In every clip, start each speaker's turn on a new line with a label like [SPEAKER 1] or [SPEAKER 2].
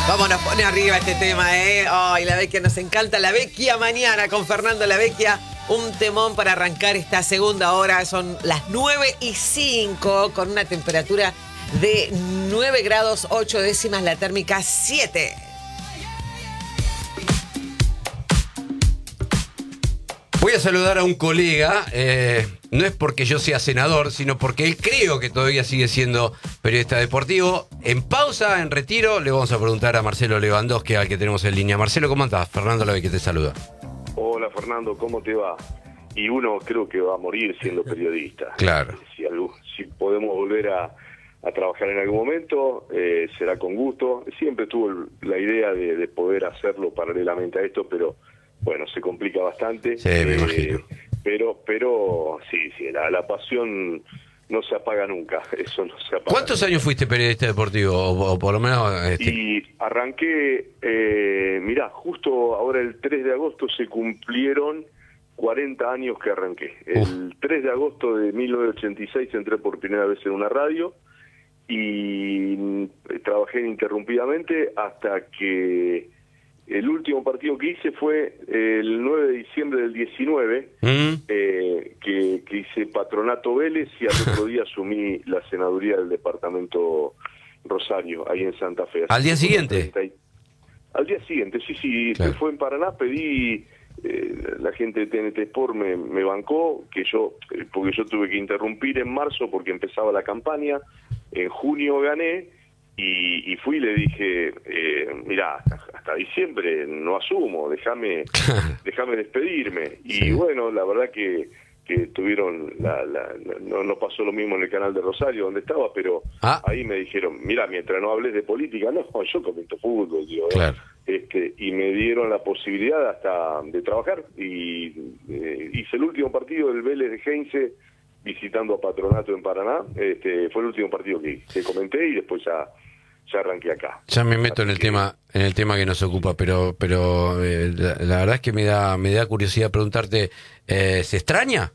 [SPEAKER 1] Vamos, nos pone arriba este tema, ¿eh? Ay, la Vecchia, nos encanta la Vecchia mañana con Fernando La Vecchia. Un temón para arrancar esta segunda hora. Son las 9:05 con una temperatura de 9 grados 8 décimas, la térmica 7.
[SPEAKER 2] Voy a saludar a un colega, no es porque yo sea senador, sino porque él creo que todavía sigue siendo periodista deportivo. En pausa, en retiro, le vamos a preguntar a Marcelo Lewandowski, al que tenemos en línea. Marcelo, ¿cómo andás? Fernando La Vecchia te saluda.
[SPEAKER 3] Hola Fernando, ¿cómo te va? Y uno creo que va a morir siendo periodista.
[SPEAKER 2] Claro.
[SPEAKER 3] Si podemos volver a trabajar en algún momento, será con gusto. Siempre tuve la idea de poder hacerlo paralelamente a esto, pero bueno, se complica bastante.
[SPEAKER 2] Sí, me imagino.
[SPEAKER 3] Pero sí, la pasión no se apaga nunca. Eso no se apaga.
[SPEAKER 2] ¿Cuántos años fuiste periodista deportivo? O por lo menos...
[SPEAKER 3] Y arranqué, mirá, justo ahora el 3 de agosto se cumplieron 40 años que arranqué. El 3 de agosto de 1986 entré por primera vez en una radio y trabajé ininterrumpidamente hasta que el último partido que hice fue el 9 de diciembre del 19, que hice Patronato Vélez, y al otro día asumí la senaduría del departamento Rosario, ahí en Santa Fe.
[SPEAKER 2] ¿Al día siguiente?
[SPEAKER 3] Al día siguiente, sí, claro. Fue en Paraná, pedí, la gente de TNT Sport me bancó, porque yo tuve que interrumpir en marzo porque empezaba la campaña, en junio gané, y fui y le dije, mirá, hasta diciembre no asumo, déjame despedirme. Y sí. Bueno, la verdad que tuvieron, no pasó lo mismo en el canal de Rosario donde estaba, pero ahí me dijeron, mirá, mientras no hables de política, no, yo comento fútbol, digo, claro. Y me dieron la posibilidad hasta de trabajar, y hice el último partido del Vélez de Heinze visitando a Patronato en Paraná. Fue el último partido que comenté, y después ya arranqué acá.
[SPEAKER 2] Ya me meto en el tema que nos ocupa, pero la verdad es que me da curiosidad preguntarte, ¿se extraña?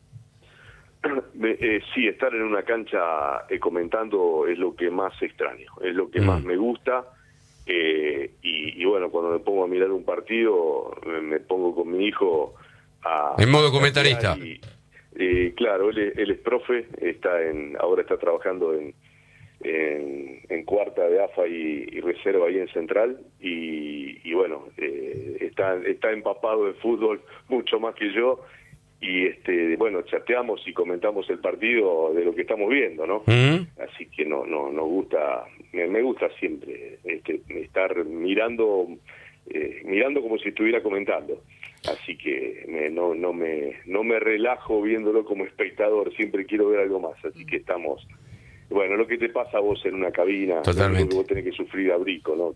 [SPEAKER 3] Sí, estar en una cancha comentando es lo que más extraño, es lo que más me gusta, y bueno, cuando me pongo a mirar un partido, me pongo con mi hijo
[SPEAKER 2] en modo comentarista.
[SPEAKER 3] Claro, él es profe, ahora está trabajando en cuarta de AFA y reserva ahí en Central, y bueno, está empapado de fútbol mucho más que yo, y bueno, chateamos y comentamos el partido de lo que estamos viendo, ¿no? Así que nos gusta, me gusta siempre estar mirando como si estuviera comentando. Así que no me relajo viéndolo como espectador, siempre quiero ver algo más, así que estamos... Bueno, lo que te pasa a vos en una cabina,
[SPEAKER 2] totalmente.
[SPEAKER 3] Lo que vos tenés que sufrir a Brico, ¿no?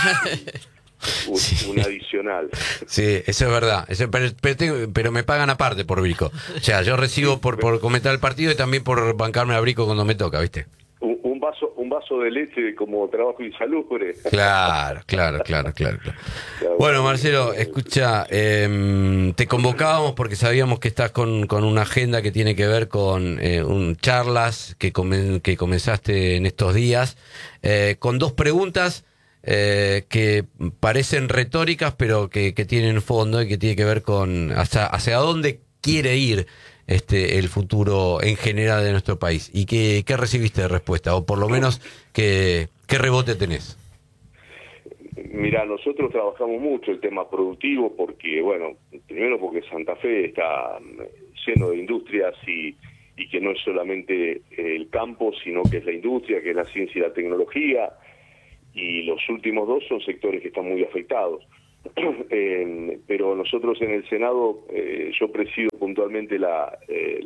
[SPEAKER 3] Un adicional.
[SPEAKER 2] Sí, eso es verdad. Pero me pagan aparte por Brico. O sea, yo recibo por comentar el partido y también por bancarme a Brico cuando me toca, ¿viste?
[SPEAKER 3] Un vaso de leche como trabajo y salud, por eso.
[SPEAKER 2] Claro. Bueno, Marcelo, escucha, te convocábamos porque sabíamos que estás con una agenda que tiene que ver con charlas que comenzaste en estos días, con dos preguntas que parecen retóricas, pero que tienen fondo y que tiene que ver con hacia dónde quiere ir el futuro en general de nuestro país. ¿Y qué recibiste de respuesta? O por lo menos, ¿qué rebote tenés?
[SPEAKER 3] Mira, nosotros trabajamos mucho el tema productivo porque, bueno, primero porque Santa Fe está lleno de industrias y que no es solamente el campo, sino que es la industria, que es la ciencia y la tecnología, y los últimos dos son sectores que están muy afectados. Pero nosotros en el Senado, yo presido puntualmente la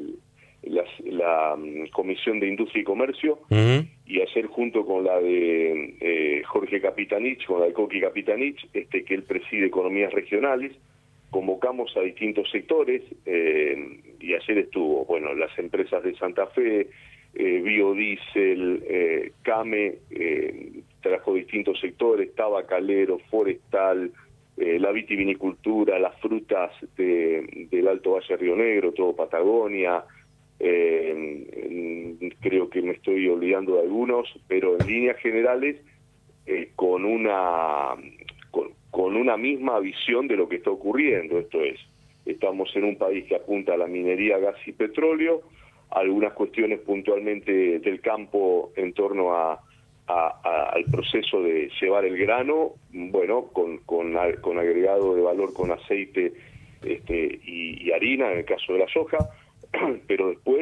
[SPEAKER 3] Comisión de Industria y Comercio, y ayer junto con la de Jorge Capitanich, con la de Coqui Capitanich, que él preside Economías Regionales, convocamos a distintos sectores, y ayer estuvo, bueno, las empresas de Santa Fe, Biodiesel, CAME, trajo distintos sectores, tabacalero, forestal, la vitivinicultura, las frutas del Alto Valle Río Negro, todo Patagonia, creo que me estoy olvidando de algunos, pero en líneas generales, con con una misma visión de lo que está ocurriendo. Esto es, estamos en un país que apunta a la minería, gas y petróleo, algunas cuestiones puntualmente del campo en torno al proceso de llevar el grano, bueno, con agregado de valor con aceite y harina en el caso de la soja, pero después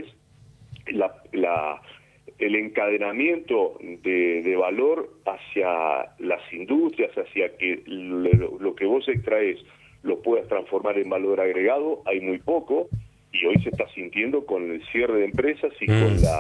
[SPEAKER 3] el encadenamiento de valor hacia las industrias, hacia que lo que vos extraes lo puedas transformar en valor agregado, hay muy poco, y hoy se está sintiendo con el cierre de empresas y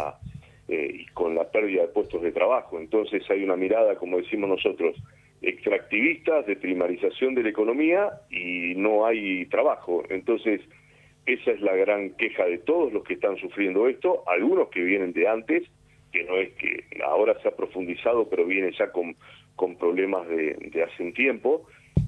[SPEAKER 3] con la pérdida de puestos de trabajo. Entonces hay una mirada, como decimos nosotros, extractivista, de primarización de la economía, y no hay trabajo. Entonces esa es la gran queja de todos los que están sufriendo esto, algunos que vienen de antes, que no es que ahora se ha profundizado, pero viene ya con problemas de hace un tiempo,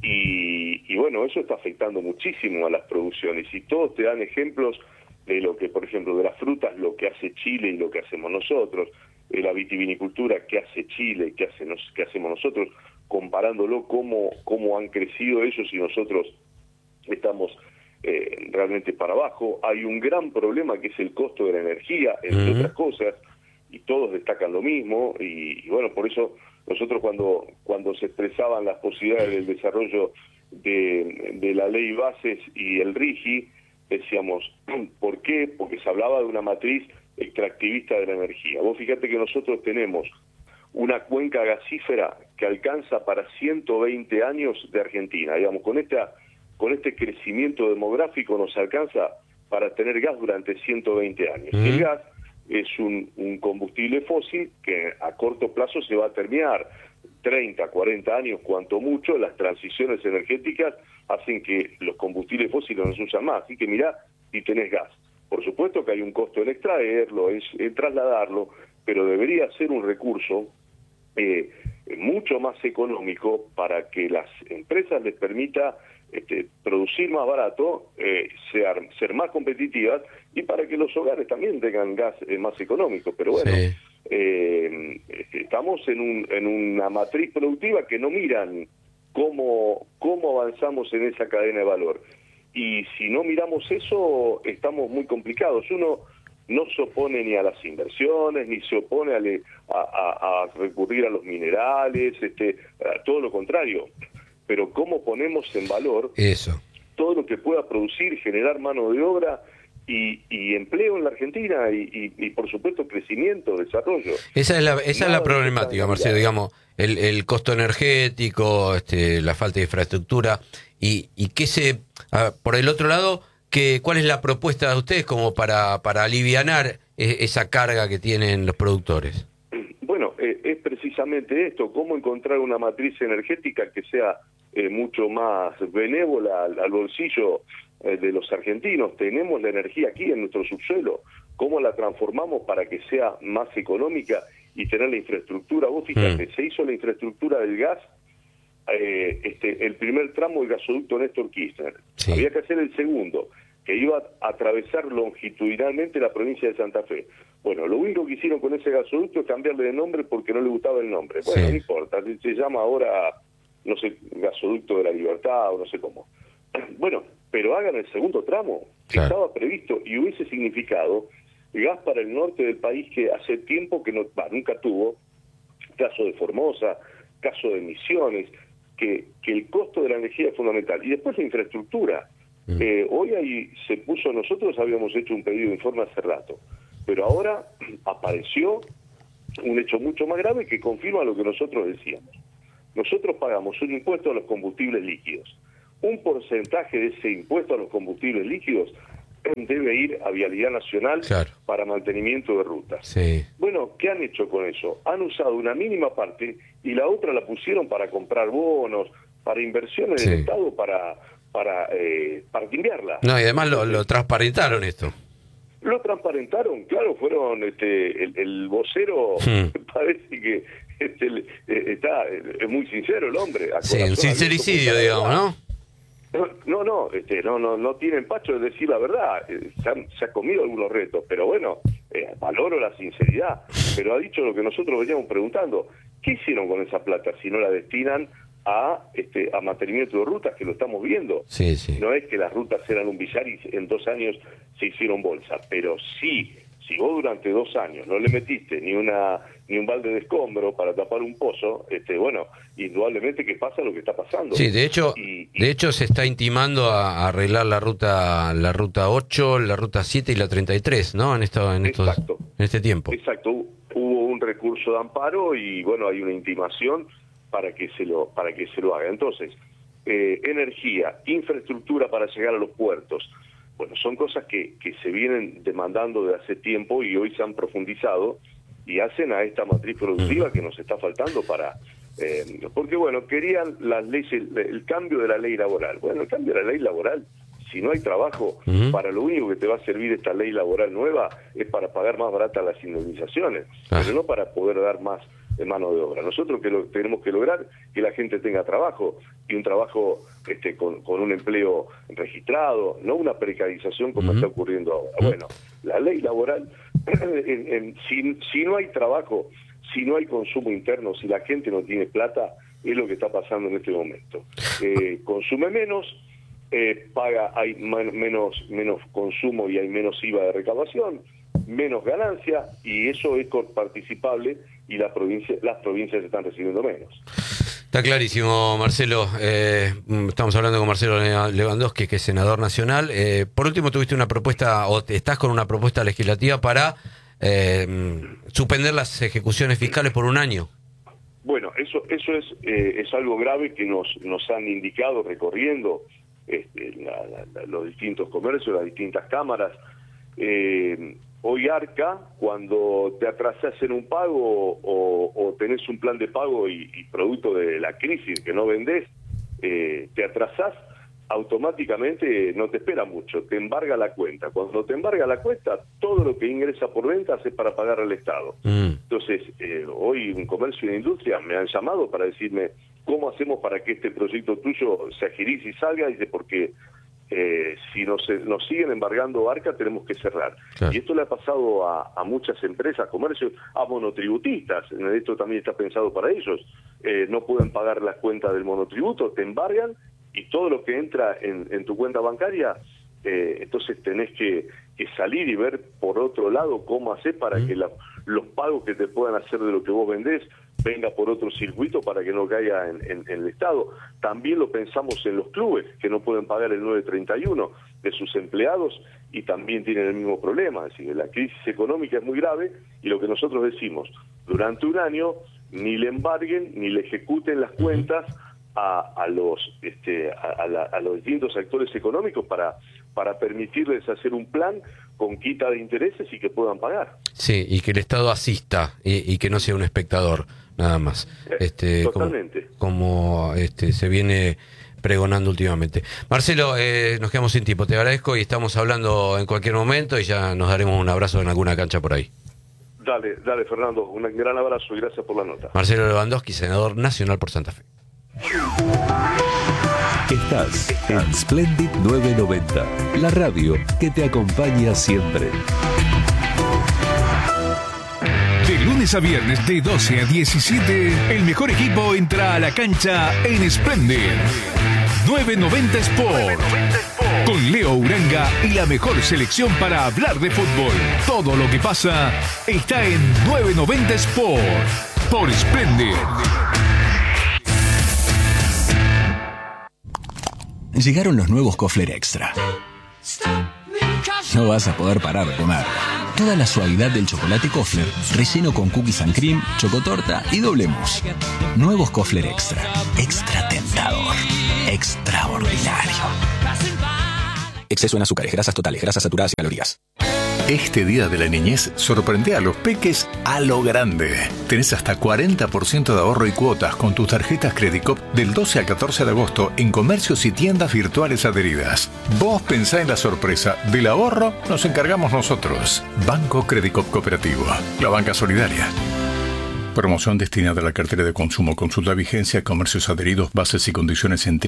[SPEAKER 3] y bueno, eso está afectando muchísimo a las producciones, y todos te dan ejemplos de lo que, por ejemplo, de las frutas, lo que hace Chile y lo que hacemos nosotros, de la vitivinicultura, qué hace Chile, qué hacemos nosotros, comparándolo cómo han crecido ellos y nosotros estamos realmente para abajo. Hay un gran problema que es el costo de la energía, entre otras cosas, y todos destacan lo mismo, y bueno, por eso nosotros cuando se expresaban las posibilidades del desarrollo de la ley Bases y el RIGI, decíamos, ¿por qué? Porque se hablaba de una matriz extractivista de la energía. Vos fíjate que nosotros tenemos una cuenca gasífera que alcanza para 120 años de Argentina, digamos, con este crecimiento demográfico nos alcanza para tener gas durante 120 años. El gas es un combustible fósil que a corto plazo se va a terminar. 30, 40 años, cuanto mucho, las transiciones energéticas hacen que los combustibles fósiles no se usan más. Así que mirá, y tenés gas. Por supuesto que hay un costo en extraerlo, en trasladarlo, pero debería ser un recurso mucho más económico para que las empresas les permita producir más barato, ser más competitivas, y para que los hogares también tengan gas más económico. Pero bueno, sí. Estamos en una matriz productiva que no miran cómo avanzamos en esa cadena de valor. Y si no miramos eso, estamos muy complicados. Uno no se opone ni a las inversiones, ni se opone a recurrir a los minerales, todo lo contrario. Pero cómo ponemos en valor
[SPEAKER 2] eso,
[SPEAKER 3] todo lo que pueda producir, generar mano de obra y empleo en la Argentina, y por supuesto crecimiento, desarrollo.
[SPEAKER 2] Esa es la problemática, Marcelo, digamos, el costo energético, la falta de infraestructura, y que por el otro lado, ¿cuál es la propuesta de ustedes como para alivianar esa carga que tienen los productores?
[SPEAKER 3] Bueno, es precisamente esto, cómo encontrar una matriz energética que sea mucho más benévola al bolsillo de los argentinos. Tenemos la energía aquí en nuestro subsuelo, cómo la transformamos para que sea más económica y tener la infraestructura. Vos fíjate, se hizo la infraestructura del gas, el primer tramo del gasoducto Néstor Kirchner, sí. Había que hacer el segundo, que iba a atravesar longitudinalmente la provincia de Santa Fe. Bueno, lo único que hicieron con ese gasoducto es cambiarle de nombre porque no le gustaba el nombre. Bueno, sí. No importa, se llama ahora, no sé, gasoducto de la Libertad o no sé cómo. Bueno, pero hagan el segundo tramo, que claro. Estaba previsto y hubiese significado gas para el norte del país, que hace tiempo que nunca tuvo, caso de Formosa, caso de Misiones, que el costo de la energía es fundamental. Y después la infraestructura. Hoy ahí nosotros habíamos hecho un pedido de informe hace rato, pero ahora apareció un hecho mucho más grave que confirma lo que nosotros decíamos. Nosotros pagamos un impuesto a los combustibles líquidos. Un porcentaje de ese impuesto a los combustibles líquidos debe ir a Vialidad Nacional, claro, para mantenimiento de rutas. Sí. Bueno, ¿qué han hecho con eso? Han usado una mínima parte y la otra la pusieron para comprar bonos, para inversiones, sí, del Estado, para timbiarla.
[SPEAKER 2] No, y además lo transparentaron esto.
[SPEAKER 3] Lo transparentaron, claro, fueron el vocero, parece que es muy sincero el hombre.
[SPEAKER 2] Sí, un sincericidio, digamos, ¿no?
[SPEAKER 3] No tiene empacho de decir la verdad. Se ha comido algunos retos, pero bueno, valoro la sinceridad. Pero ha dicho lo que nosotros veníamos preguntando. ¿Qué hicieron con esa plata si no la destinan a mantenimiento de rutas, que lo estamos viendo?
[SPEAKER 2] Sí, sí.
[SPEAKER 3] No es que las rutas eran un billar y en 2 años se hicieron bolsa, pero sí, si vos durante 2 años no le metiste ni un balde de escombro para tapar un pozo, bueno, indudablemente que pasa lo que está pasando.
[SPEAKER 2] Sí, de hecho se está intimando a arreglar la ruta 8, la ruta 7 y la 33, ¿no? En este tiempo.
[SPEAKER 3] Exacto. Hubo un recurso de amparo y bueno, hay una intimación para que se lo haga. Entonces, energía, infraestructura para llegar a los puertos. Bueno, son cosas que se vienen demandando de hace tiempo y hoy se han profundizado y hacen a esta matriz productiva que nos está faltando para... porque, bueno, querían las leyes, el cambio de la ley laboral. Bueno, el cambio de la ley laboral, si no hay trabajo, para lo único que te va a servir esta ley laboral nueva es para pagar más baratas las indemnizaciones, pero no para poder dar más de mano de obra. Nosotros tenemos que lograr que la gente tenga trabajo, y un trabajo con un empleo registrado, no una precarización como está ocurriendo ahora. Bueno, la ley laboral, si no hay trabajo, si no hay consumo interno, si la gente no tiene plata, es lo que está pasando en este momento. Consume menos, hay menos consumo y hay menos IVA de recaudación, menos ganancia, y eso es participable, y las provincias están recibiendo menos.
[SPEAKER 2] Está clarísimo, Marcelo. Estamos hablando con Marcelo Lewandowski, que es senador nacional. Por último, tuviste una propuesta, o estás con una propuesta legislativa para suspender las ejecuciones fiscales por 1 año.
[SPEAKER 3] Bueno, eso es algo grave que nos han indicado recorriendo los distintos comercios, las distintas cámaras. Hoy Arca, cuando te atrasás en un pago o tenés un plan de pago y producto de la crisis que no vendés, te atrasás, automáticamente no te espera mucho, te embarga la cuenta. Cuando te embarga la cuenta, todo lo que ingresa por ventas es para pagar al Estado. Entonces, hoy un comercio y una industria me han llamado para decirme cómo hacemos para que este proyecto tuyo se agilice y salga, dice, porque si nos siguen embargando Arca, tenemos que cerrar. Claro. Y esto le ha pasado a muchas empresas, comercios, a monotributistas. Esto también está pensado para ellos. No pueden pagar las cuentas del monotributo, te embargan, y todo lo que entra en tu cuenta bancaria, entonces tenés que salir y ver por otro lado cómo hacer para que los pagos que te puedan hacer de lo que vos vendés venga por otro circuito para que no caiga en el Estado. También lo pensamos en los clubes, que no pueden pagar el 931 de sus empleados y también tienen el mismo problema. Es decir, la crisis económica es muy grave, y lo que nosotros decimos, durante 1 año ni le embarguen ni le ejecuten las cuentas a los distintos actores económicos para permitirles hacer un plan con quita de intereses y que puedan pagar. Sí,
[SPEAKER 2] y que el Estado asista y que no sea un espectador, nada más.
[SPEAKER 3] Totalmente.
[SPEAKER 2] Como se viene pregonando últimamente. Marcelo, nos quedamos sin tiempo. Te agradezco y estamos hablando en cualquier momento y ya nos daremos un abrazo en alguna cancha por ahí.
[SPEAKER 3] Dale, Fernando. Un gran abrazo y gracias por la nota.
[SPEAKER 2] Marcelo Lewandowski, senador nacional por Santa Fe.
[SPEAKER 4] Estás en Splendid 990, la radio que te acompaña siempre.
[SPEAKER 5] De lunes a viernes de 12 a 17, el mejor equipo entra a la cancha en Splendid 990 Sport. Con Leo Uranga y la mejor selección para hablar de fútbol. Todo lo que pasa está en 990 Sport por Splendid.
[SPEAKER 6] Llegaron los nuevos Kofler Extra. No vas a poder parar de comer. Toda la suavidad del chocolate Kofler, relleno con cookies and cream, chocotorta y doble mousse. Nuevos Kofler Extra. Extra tentador. Extraordinario. Exceso en azúcares, grasas totales, grasas saturadas y calorías.
[SPEAKER 4] Este día de la niñez sorprende a los peques a lo grande. Tenés hasta 40% de ahorro y cuotas con tus tarjetas Credicop del 12 al 14 de agosto en comercios y tiendas virtuales adheridas. Vos pensá en la sorpresa. Del ahorro nos encargamos nosotros. Banco Credicop Cooperativo. La banca solidaria. Promoción destinada a la cartera de consumo. Consulta vigencia, comercios adheridos, bases y condiciones en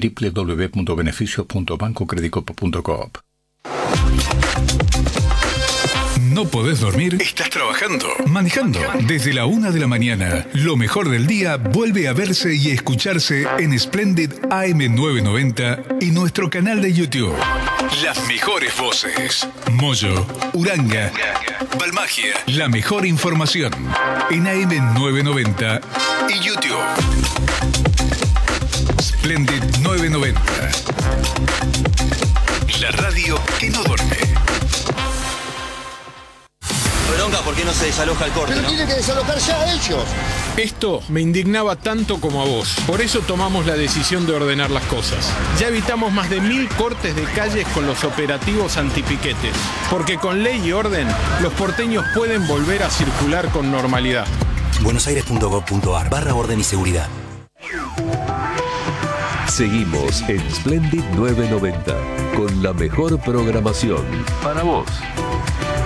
[SPEAKER 4] www.beneficios.bancocredicop.coop.
[SPEAKER 5] ¿No podés dormir? ¿Estás trabajando? ¿Manejando? Desde la 1 de la mañana, lo mejor del día vuelve a verse y escucharse en Splendid AM990 y nuestro canal de YouTube. Las mejores voces. Moyo, Uranga, Balmagia. La mejor información en AM990 y YouTube. Splendid 990. La radio que no duerme.
[SPEAKER 7] Bronca, ¿por qué no se desaloja el corte?
[SPEAKER 8] Pero tienen que desalojar ya ellos.
[SPEAKER 9] Esto me indignaba tanto como a vos. Por eso tomamos la decisión de ordenar las cosas. Ya evitamos más de 1000 cortes de calles con los operativos antipiquetes. Porque con ley y orden, los porteños pueden volver a circular con normalidad.
[SPEAKER 7] buenosaires.gov.ar/orden y seguridad.
[SPEAKER 10] Seguimos en Splendid 990 con la mejor programación para vos.